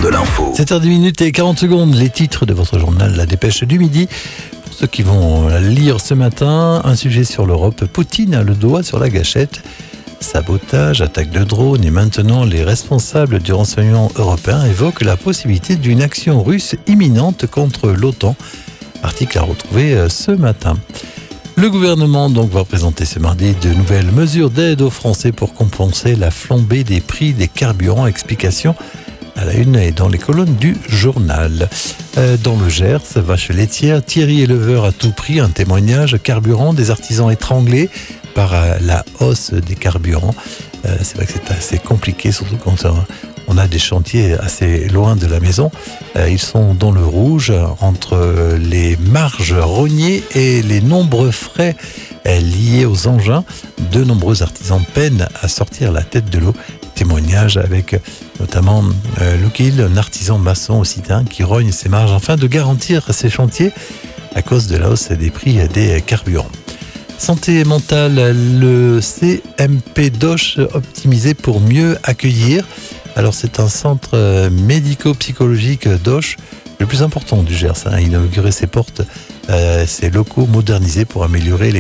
de l'info. 7h10 et 40 secondes, les titres de votre journal La Dépêche du Midi. Pour ceux qui vont lire ce matin, un sujet sur l'Europe. Poutine a le doigt sur la gâchette. Sabotage, attaque de drone et maintenant les responsables du renseignement européen évoquent la possibilité d'une action russe imminente contre l'OTAN. Article à retrouver ce matin. Le gouvernement donc va présenter ce mardi de nouvelles mesures d'aide aux Français pour compenser la flambée des prix des carburants. Explication à la une et dans les colonnes du journal. Dans le Gers, vache laitière, Thierry éleveur à tout prix, un témoignage, carburant, des artisans étranglés par la hausse des carburants. C'est vrai que c'est assez compliqué, surtout quand on a des chantiers assez loin de la maison. Ils sont dans le rouge entre les marges rognées et les nombreux frais liés aux engins. De nombreux artisans peinent à sortir la tête de l'eau. Témoignage avec notamment Loukil, un artisan maçon aussi qui rogne ses marges afin de garantir ses chantiers à cause de la hausse des prix des carburants. Santé mentale, le CMP d'Auch optimisé pour mieux accueillir. Alors c'est un centre médico-psychologique d'Auch, le plus important du Gers. Il a inauguré ses portes, ses locaux modernisés pour améliorer les